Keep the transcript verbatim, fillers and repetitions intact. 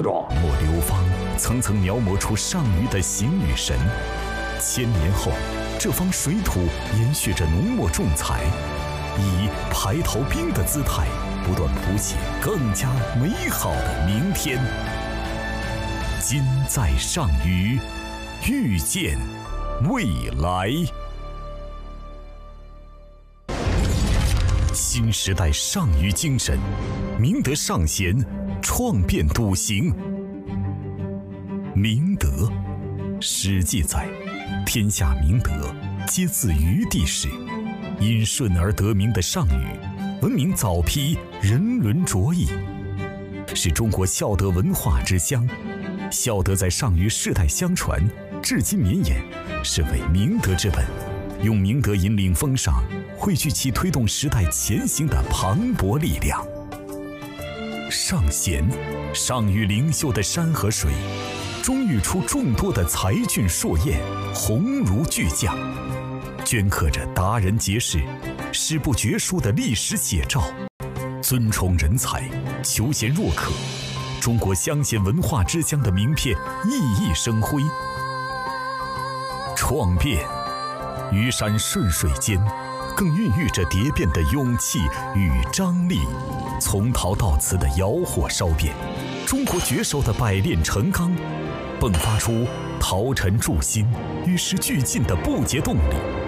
种。 莫流芳层层描摹出上虞的形与神，千年后，这方水土延续着浓墨重彩，以排逃兵的姿态，不断谱写更加美好的明天。今在上虞，遇见未来。新时代上虞精神，明德尚贤，创变笃行。明德，史记载，天下明德，皆自虞帝始。因舜而得名的上虞，闻名早批，人伦卓异，是中国孝德文化之乡。孝德在上虞世代相传，至今绵延，是为明德之本。用明德引领风尚，汇聚其推动时代前行的磅礴力量。尚贤，上虞灵秀的山和水，终育出众多的才俊硕彦，鸿儒巨匠，镌刻着达人杰士、史不绝书的历史写照。尊崇人才，求贤若渴，中国乡贤文化之乡的名片熠熠生辉。创变，虞山顺水间，更孕育着蝶变的勇气与张力。从陶到瓷的窑火烧变，中国绝手的百炼成钢，迸发出陶尘铸新、与时俱进的不竭动力。